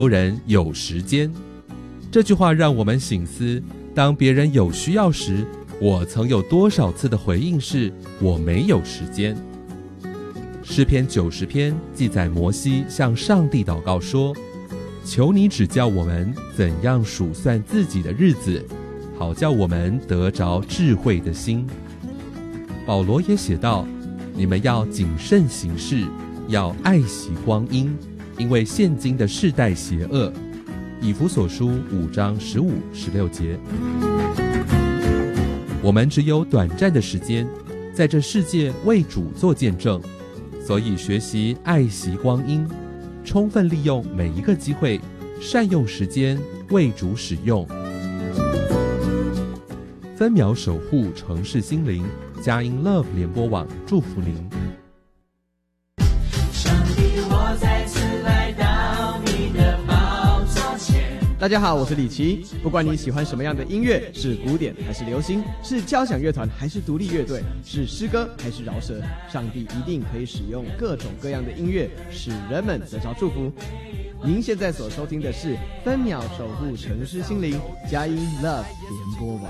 人有时间。这句话让我们省思，当别人有需要时，我曾有多少次的回应是我没有时间。诗篇90篇记载摩西向上帝祷告说，求你指教我们怎样数算自己的日子，好叫我们得着智慧的心。保罗也写道，你们要谨慎行事，要爱惜光阴，因为现今的世代邪恶。以弗所书5章15、16节。我们只有短暂的时间，在这世界为主做见证，所以学习爱惜光阴，充分利用每一个机会，善用时间为主使用。分秒守护城市心灵，佳音 Love 联播网祝福您。 大家好，我是李琦。不管你喜欢什么样的音乐，是古典还是流行，是交响乐团还是独立乐队，是诗歌还是饶舌，上帝一定可以使用各种各样的音乐，使人们得着祝福。您现在所收听的是分秒守护城市心灵，佳音 Love 联播网。